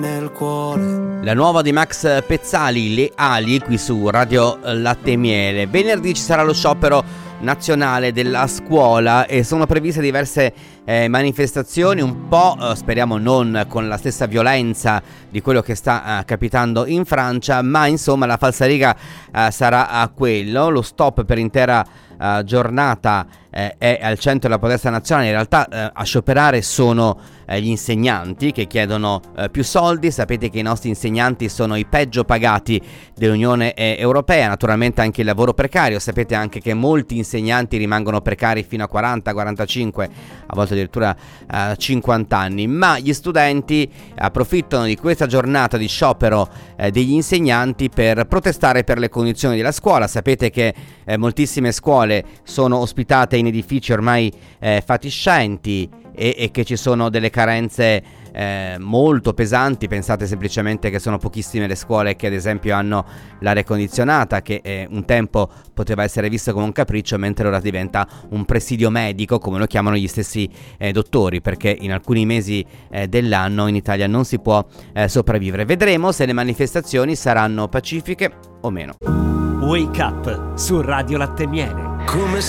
nel cuore. La nuova di Max Pezzali, Le ali, qui su Radio Latte e Miele. Venerdì ci sarà lo sciopero nazionale della scuola e sono previste diverse manifestazioni, un po' speriamo non con la stessa violenza di quello che sta capitando in Francia, ma insomma la falsariga sarà quello. Lo stop per intera giornata è al centro della protesta nazionale. In realtà a scioperare sono gli insegnanti che chiedono più soldi. Sapete che i nostri insegnanti sono i peggio pagati dell'Unione Europea, naturalmente anche il lavoro precario. Sapete anche che molti insegnanti rimangono precari fino a 40, 45, a volte addirittura 50 anni, ma gli studenti approfittano di questa giornata di sciopero degli insegnanti per protestare per le condizioni della scuola. Sapete che moltissime scuole sono ospitate in edifici ormai fatiscenti e che ci sono delle carenze molto pesanti. Pensate semplicemente che sono pochissime le scuole che ad esempio hanno l'aria condizionata, che un tempo poteva essere visto come un capriccio, mentre ora diventa un presidio medico, come lo chiamano gli stessi dottori, perché in alcuni mesi dell'anno in Italia non si può sopravvivere. Vedremo se le manifestazioni saranno pacifiche o meno. Wake Up su Radio Latte e Miele. Come